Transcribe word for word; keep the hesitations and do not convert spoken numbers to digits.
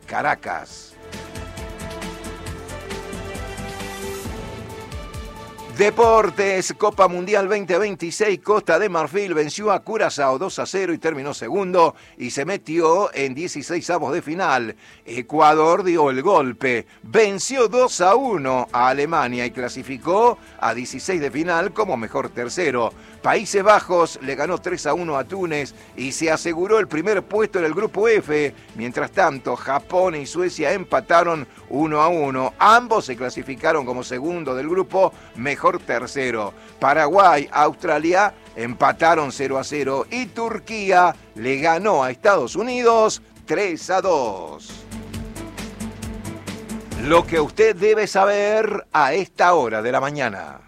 Caracas. Deportes, Copa Mundial veinte veintiséis, Costa de Marfil venció a Curazao dos a cero y terminó segundo y se metió en dieciseisavos de final. Ecuador dio el golpe, venció dos a uno a Alemania y clasificó a dieciséis de final como mejor tercero. Países Bajos le ganó tres a uno a Túnez y se aseguró el primer puesto en el grupo F. Mientras tanto, Japón y Suecia empataron uno a uno. Ambos se clasificaron como segundo del grupo, mejor tercero. Paraguay, Australia empataron cero a cero y Turquía le ganó a Estados Unidos tres a dos. Lo que usted debe saber a esta hora de la mañana.